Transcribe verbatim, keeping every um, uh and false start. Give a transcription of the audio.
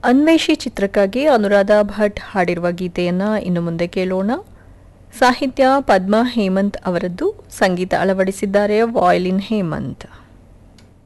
ಅನ್ವೇಷಿ ಚಿತ್ರಕ್ಕಾಗಿ ಅನುರಾಧ ಭಟ್ ಹಾಡಿರುವ ಗೀತೆಯನ್ನು ಇನ್ನು ಮುಂದೆ ಕೇಳೋಣ. ಸಾಹಿತ್ಯ ಪದ್ಮಾ ಹೇಮಂತ್ ಅವರದ್ದು, ಸಂಗೀತ ಅಳವಡಿಸಿದ್ದಾರೆ ವಾಯ್ಲಿನ್ ಹೇಮಂತ್.